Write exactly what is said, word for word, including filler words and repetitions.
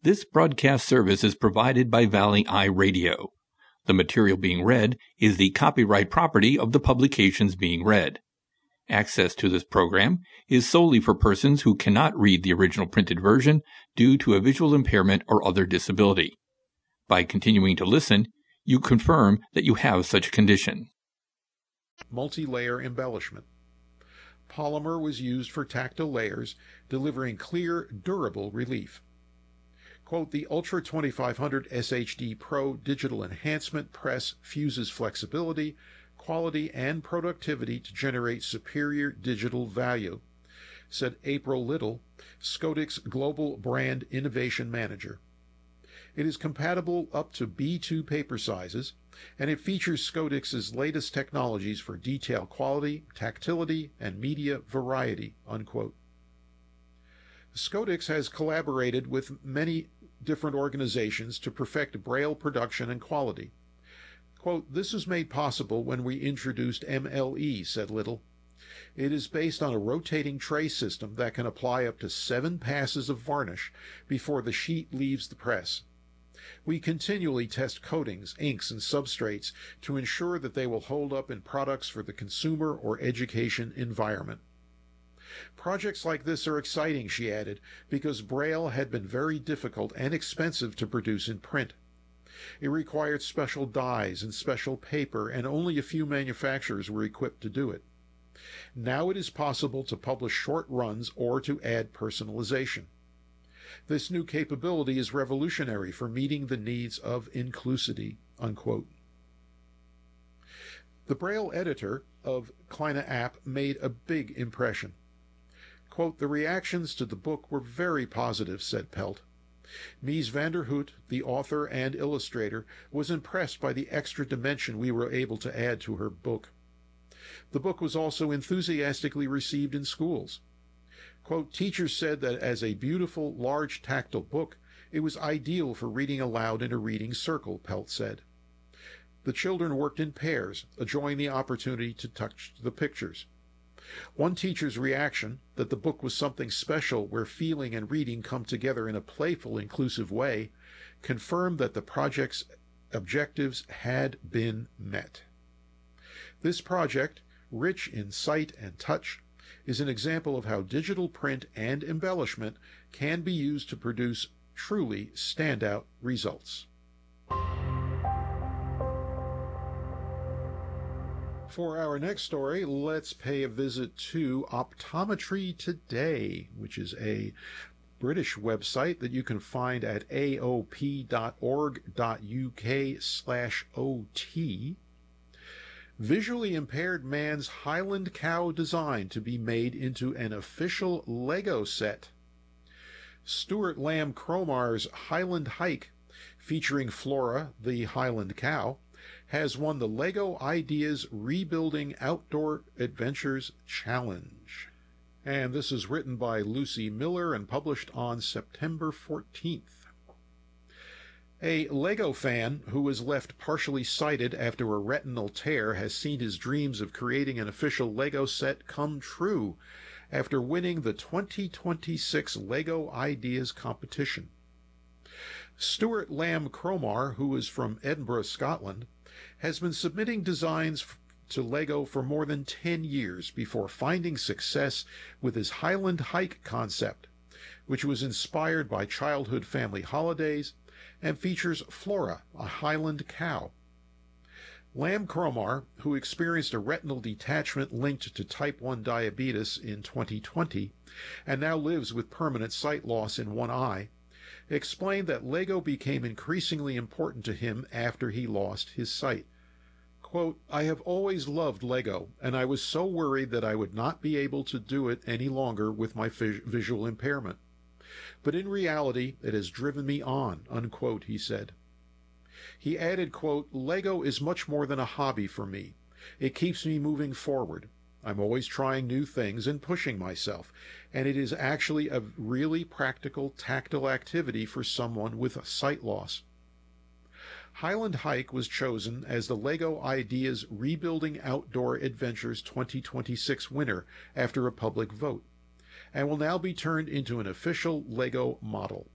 This broadcast service is provided by Valley Eye Radio. The material being read is the copyright property of the publications being read. Access to this program is solely for persons who cannot read the original printed version due to a visual impairment or other disability. By continuing to listen, you confirm that you have such a condition. Multi-layer embellishment. Polymer was used for tactile layers, delivering clear, durable relief. Quote, the Ultra twenty-five hundred S H D Pro digital enhancement press fuses flexibility, quality, and productivity to generate superior digital value, said April Little, Scodix Global Brand Innovation Manager. It is compatible up to B two paper sizes, and it features Scodix's latest technologies for detail quality, tactility, and media variety, unquote. Scodix has collaborated with many different organizations to perfect Braille production and quality. Quote, this was made possible when we introduced M L E, said Little. It is based on a rotating tray system that can apply up to seven passes of varnish before the sheet leaves the press. We continually test coatings, inks, and substrates to ensure that they will hold up in products for the consumer or education environment. Projects like this are exciting, she added, because Braille had been very difficult and expensive to produce in print. It required special dyes and special paper, and only a few manufacturers were equipped to do it. Now it is possible to publish short runs or to add personalization. This new capability is revolutionary for meeting the needs of inclusivity, unquote. The Braille editor of Kleine App made a big impression. Quote, the reactions to the book were very positive, said Pelt. Mies van der Hout, the author and illustrator, was impressed by the extra dimension we were able to add to her book. The book was also enthusiastically received in schools. Quote, teachers said that as a beautiful, large tactile book, it was ideal for reading aloud in a reading circle, Pelt said. The children worked in pairs, enjoying the opportunity to touch the pictures. One teacher's reaction, that the book was something special where feeling and reading come together in a playful, inclusive way, confirmed that the project's objectives had been met. This project, rich in sight and touch, is an example of how digital print and embellishment can be used to produce truly standout results. For our next story, let's pay a visit to Optometry Today, which is a British website that you can find at a o p dot org dot u k slash o t. Visually impaired man's Highland cow design to be made into an official Lego set. Stuart Lamb Cromar's Highland Hike, featuring Flora, the Highland cow, has won the LEGO Ideas Rebuilding Outdoor Adventures Challenge. And this is written by Lucy Miller and published on September fourteenth. A LEGO fan who was left partially sighted after a retinal tear has seen his dreams of creating an official LEGO set come true after winning the twenty twenty-six LEGO Ideas competition. Stuart Lamb Cromar, who is from Edinburgh, Scotland, has been submitting designs to LEGO for more than ten years before finding success with his Highland Hike concept, which was inspired by childhood family holidays and features Flora, a Highland cow. Lamb Cromar, who experienced a retinal detachment linked to type one diabetes in twenty twenty and now lives with permanent sight loss in one eye, explained that LEGO became increasingly important to him after he lost his sight. Quote, I have always loved LEGO, and I was so worried that I would not be able to do it any longer with my vis- visual impairment. But in reality, it has driven me on, unquote, he said. He added, quote, LEGO is much more than a hobby for me. It keeps me moving forward. I'm always trying new things and pushing myself, and it is actually a really practical, tactile activity for someone with sight loss. Highland Hike was chosen as the LEGO Ideas Rebuilding Outdoor Adventures twenty twenty-six winner after a public vote, and will now be turned into an official LEGO model.